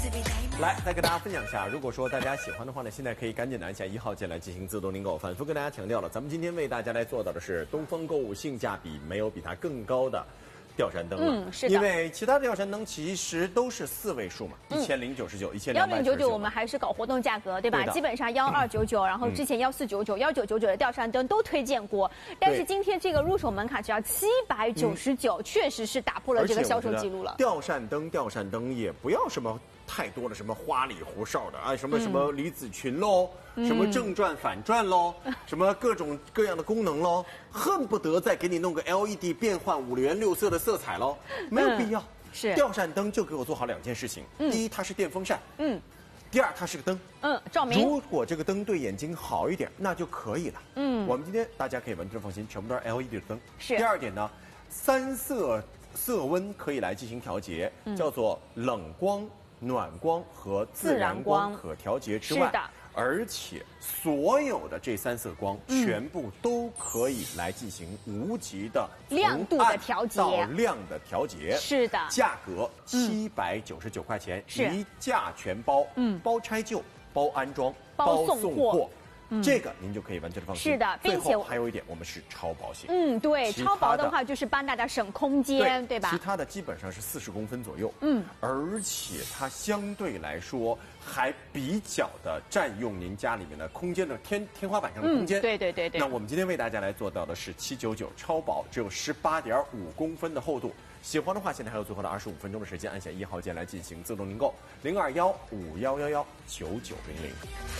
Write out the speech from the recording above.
来，再跟大家分享一下，如果说大家喜欢的话呢，现在可以赶紧拿一下1号键来进行自动订购。反复跟大家强调了，咱们今天为大家来做到的是东风购物性价比没有比它更高的吊扇灯了。 是的。 因为其他的吊扇灯其实都是4位数嘛，1099、1299， 我们还是搞活动价格，对吧？ 对基本上1299，然后之前1499、1999的吊扇灯都推荐过，但是今天这个入手门槛只要799，确实是打破了这个销售记录了。 吊扇灯也不要什么太多的什么花里胡哨的啊，什么离子群喽，什么正转反转喽，什么各种各样的功能喽，恨不得再给你弄个 LED 变换5颜6色的色彩喽，没有必要。 是吊扇灯就给我做好2件事情，第一它是电风扇，第二它是个灯， 照明。 如果这个灯对眼睛好一点，那就可以了。我们今天大家可以完全放心，全部都是 LED 的灯。 是。 第二点呢，3色色温可以来进行调节，叫做冷光、暖光和自然光可调节之外，而且所有的这3色光全部都可以来进行无极的亮度的调节， 到亮的调节。 是的， 价格799块钱，一价全包，包拆旧、包安装、 包送货。 这个您就可以完全的放心。 是的，并且还有一点，我们是超薄型。 对，超薄的话就是帮大家省空间，对吧？ 其他的基本上是40公分左右。而且它相对来说还比较的占用您家里面的空间的天花板上的空间。 对。 那我们今天为大家来做到的是799超薄，只有18.5公分的厚度。喜欢的话，现在还有最后的25分钟的时间，按下1号键来进行自动订购，02151119900。